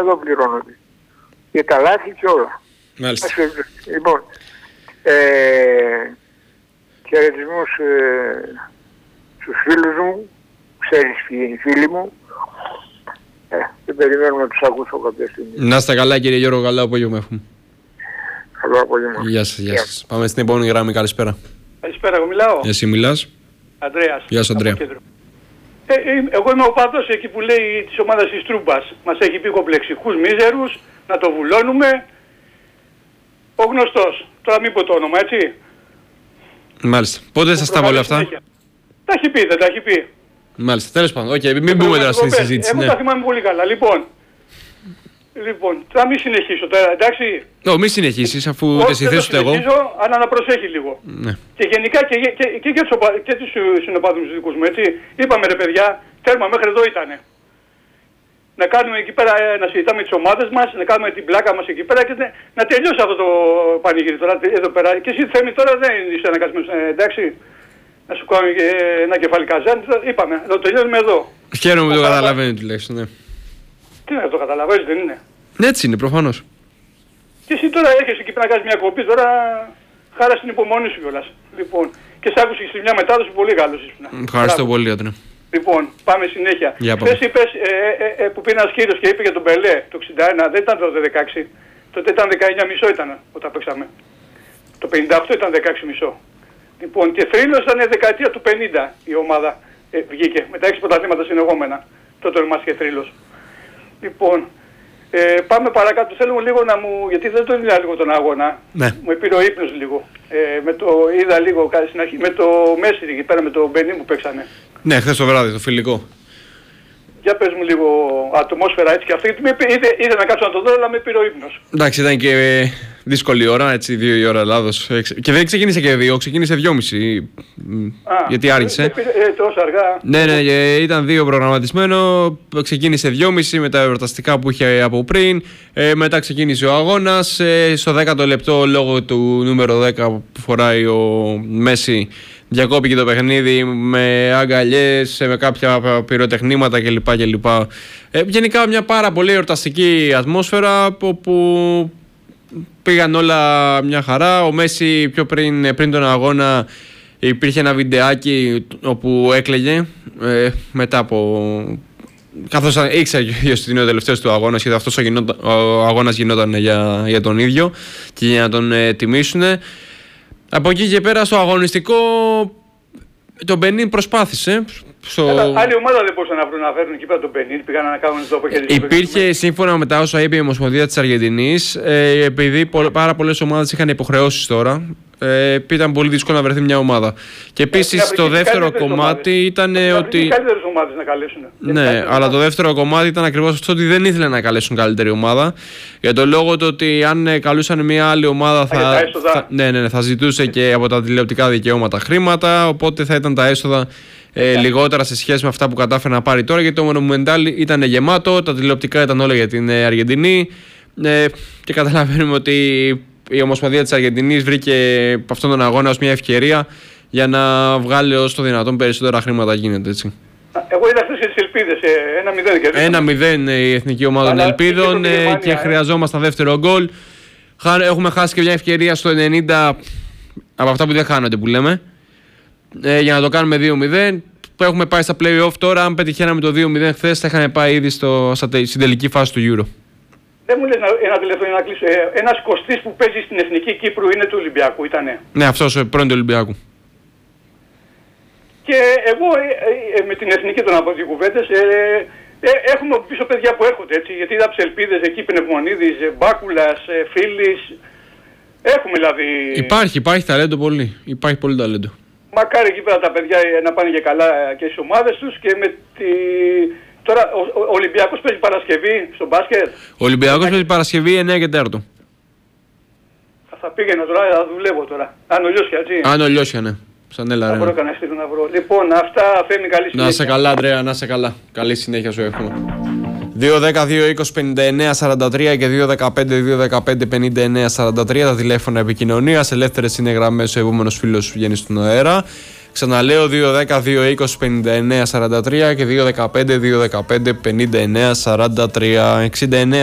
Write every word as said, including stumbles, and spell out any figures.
εδώ πληρώνονται. Για τα λάθη και όλα. Μάλιστα. Λοιπόν, ε, χαιρετισμούς ε, στους φίλους μου, ξέρεις ποιοι είναι οι φίλοι μου. Ε, και περιμένουμε να τους ακούσω κάποια στιγμή. Να είστε καλά κύριε Γιώργο, καλό απόγευμα έχουμε. Καλό απόγευμα. Γεια σας, γεια σας. Πάμε στην επόμενη γραμμή, καλησπέρα. Καλησπέρα, εγώ μιλάω. Εσύ μιλάς. Ανδρέας. Γεια σου Ανδρέα. Ε, ε, εγώ είμαι ο παδός εκεί που λέει της ομάδας της Τρούμπας. Μας έχει πει κομπλεξικούς μίζερους, να το βουλώνουμε. Ο γνωστός. Τώρα μην πω το όνομα, έτσι. Μάλιστα. Πότε σας τα όλα αυτά? Συνέχεια. Τα έχει πει, δεν τα έχει πει. Μάλιστα. Τέλος πάντων. Okay, μην μπούμε τώρα στη συζήτηση. Εγώ ναι. τα θυμάμαι πολύ καλά. Λοιπόν, λοιπόν θα μην συνεχίσω τώρα, εντάξει. Ω, μη συνεχίσεις αφού Όχι, δεν συνθέσω δεν θα εγώ. συνεχίσω, αλλά να προσέχει λίγο. Ναι. Και γενικά και, και, και, και, τους, και τους συνοπάδους τους δικούς μου, έτσι. Είπαμε ρε παιδιά, τέρμα μέχρι εδώ ήτανε. Να κάνουμε εκεί πέρα, να συζητάμε τις ομάδες μας, να κάνουμε την πλάκα μας εκεί πέρα και να τελειώσει αυτό το πανηγύρι τώρα εδώ πέρα. Και εσύ Θέμη τώρα δεν είσαι αναγκασμένος, εντάξει. Να σου κάνω ένα κεφάλι καζάνι, είπαμε, να το τελειώνουμε εδώ. Χαίρομαι που το καταλαβαίνει τουλάχιστον, ναι. Τι να το καταλαβαίνεις, δεν είναι. Ναι, έτσι είναι, προφανώς. Και εσύ τώρα έρχεσαι εκεί πέρα να κάνεις μια κοπή, τώρα χάρα στην υπομονή σου κιόλας. Λοιπόν, και σ' άκουσα σε μια μετάδοση πολύ καλός ήσουν. Ευχαριστώ πολύ, Άντρε. Λοιπόν, πάμε συνέχεια. Χθες είπες ε, ε, ε, που πήρε ένας κύριος και είπε για τον Μπελέ το εξήντα ένα, δεν ήταν τότε δεκαέξι. Τότε ήταν δεκαεννιά και μισό ήταν όταν παίξαμε. Το πενήντα οκτώ ήταν δεκαέξι και μισό. Λοιπόν, και θρύλος ήταν δεκαετία του πενήντα η ομάδα ε, βγήκε με τα έξι πρωταθλήματα συνεχόμενα. Τότε ονομάστηκε θρύλος. Λοιπόν, ε, πάμε παρακάτω. Θέλω λίγο να μου, γιατί δεν τον είδα λίγο τον αγώνα. Ναι. Μου πήρε ο ύπνος λίγο. Ε, με το, είδα λίγο στην αρχή, με το Μέση εκεί πέρα με το Μπενί που παίξανε. Ναι, χθες το βράδυ, το φιλικό. Για πες μου λίγο ατμόσφαιρα έτσι και αυτή, γιατί με πήρε, είδε, είδε να κάτσω να το δω, αλλά με πήρε ο ύπνος. Εντάξει, ήταν και δύσκολη ώρα, έτσι, δύο η ώρα Ελλάδος. Και δεν ξεκίνησε και δύο, ξεκίνησε δυόμιση. Γιατί άργησε. Ε, ε, τόσο αργά. Ναι, ναι, ήταν δύο προγραμματισμένο. Ξεκίνησε δυόμιση με τα εορταστικά που είχε από πριν. Ε, μετά ξεκίνησε ο αγώνας. Ε, στο δέκατο λεπτό, λόγω του νούμερο δέκα που φοράει ο Μέση, διακόπηκε το παιχνίδι με αγκαλιές, με κάποια πυροτεχνήματα κλπ. κλπ. Ε, γενικά μια πάρα πολύ εορταστική ατμόσφαιρα όπου πήγαν όλα μια χαρά. Ο Μέση πιο πριν, πριν τον αγώνα υπήρχε ένα βιντεάκι όπου έκλαιγε ε, μετά από... καθώς ήξερε ότι είναι ο τελευταίος του αγώνας, γιατί αυτός ο, γινόταν, ο αγώνας γινόταν για, για τον ίδιο και για να τον ε, τιμήσουν. Από εκεί και πέρα στο αγωνιστικό τον Μπενίν προσπάθησε. Στο... Έλα, άλλη ομάδα δεν μπορούσαν να βρουν να φέρουν εκεί πέρα τον Μπενίν, πήγαν να κάνουν το αποχαιρετισμό. Υπήρχε σύμφωνα με τα όσα είπε η Ομοσπονδία της Αργεντινής, ε, επειδή πο, πάρα πολλές ομάδες είχαν υποχρεώσεις τώρα, ε, ήταν πολύ δύσκολο να βρεθεί μια ομάδα. Και επίσης ε, το δεύτερο κομμάτι ομάδες. ήταν ε, ότι... Οι καλύτερες ομάδες να καλέσουν. Ναι, αλλά το δεύτερο κομμάτι ήταν ακριβώς αυτό, ότι δεν ήθελαν να καλέσουν καλύτερη ομάδα. Για το λόγο του ότι αν καλούσαν μια άλλη ομάδα θα, θα, θα, ναι, ναι, ναι, θα ζητούσε και από τα τηλεοπτικά δικαιώματα χρήματα, οπότε θα ήταν τα έσοδα ε, λιγότερα σε σχέση με αυτά που κατάφερε να πάρει τώρα, γιατί το Monumental ήταν γεμάτο, τα τηλεοπτικά ήταν όλα για την ε, Αργεντινή ε, και καταλαβαίνουμε ότι η Ομοσπονδία της Αργεντινής βρήκε από αυτόν τον αγώνα ως μια ευκαιρία για να βγάλει όσο το δυνατόν περισσότερα χρήματα γίνεται, έτσι. Εγώ είδα χθες και τις Ελπίδες, ένα μηδέν. ένα μηδέν η εθνική ομάδα των Ελπίδων ε, και χρειαζόμασταν δεύτερο γκολ. Έχουμε χάσει και μια ευκαιρία στο ενενήντα από αυτά που δεν χάνονται που λέμε, ε, για να το κάνουμε δύο μηδέν. Έχουμε πάει στα play-off τώρα. Αν πετυχαίναμε το δύο μηδέν χθες θα είχαμε πάει ήδη στο, στην τελική φάση του Euro. Δεν μου λες ένα τελευταίο να κλείσω. Ε, ένας Κωστής που παίζει στην Εθνική Κύπρου είναι του Ολυμπιακού, ήτανε. Ναι, αυτός ο πρώην του Ολυμπιακού. Και εγώ ε, ε, με την Εθνική των από τις κουβέντες ε, ε, έχουμε πίσω παιδιά που έρχονται, έτσι. Γιατί είδα από τις Ελπίδες εκεί, Πνευμονίδης, Μπάκουλας, ε, Φίλης. Έχουμε δηλαδή... Υπάρχει, υπάρχει ταλέντο πολύ. Υπάρχει πολύ ταλέντο. Μακάρι εκεί πέρα τα παιδιά να πάνε και καλά και στις ομάδες τους και με τη... Τώρα ο, ο Ολυμπιακός παίζει Παρασκευή στο μπάσκετ. Ο Ολυμπιακός παίζει Παρασκευή εννιά και τέσσερα. Θα πήγαινα τώρα, θα δουλεύω τώρα. Αν ο Λιώσια, έτσι. Αν ο Λιώσια, ναι. Σαν έλα, θα ρε. βρω κανένα στήλο να βρω. Λοιπόν, αυτά Θέμη, καλή συνέχεια. Να σε καλά, Αντρέα, να σε καλά. Καλή συνέχεια σου εύχομαι. δύο δέκα δύο είκοσι πενήντα εννέα σαράντα τρία και δύο δεκαπέντε δύο δεκαπέντε πενήντα εννέα σαράντα τρία τα τηλέφωνα επικοινωνίας. Ελεύθερες είναι γραμμές, ο επόμενος φίλος βγαίνει στον αέρα. Ξαναλέω δύο δέκα δύο είκοσι πενήντα εννέα σαράντα τρία και δύο δεκαπέντε δύο δεκαπέντε πενήντα εννέα σαράντα τρία. εξήντα εννέα